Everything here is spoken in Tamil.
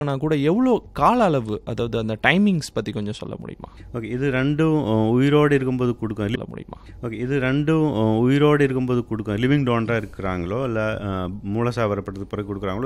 நான் கூட எவ்வளோ கால அளவு, அதாவது அந்த டைமிங்ஸ் பற்றி கொஞ்சம் சொல்ல முடியுமா? ஓகே, இது ரெண்டும் உயிரோடு இருக்கும்போது கொடுக்கும் சொல்ல முடியுமா? ஓகே, இது ரெண்டும் உயிரோடு இருக்கும்போது கொடுக்கும். லிவிங் டோனராக இருக்கிறாங்களோ இல்லை மூலசாவரப்பட்டதுக்கு பிறகு கொடுக்குறாங்களோ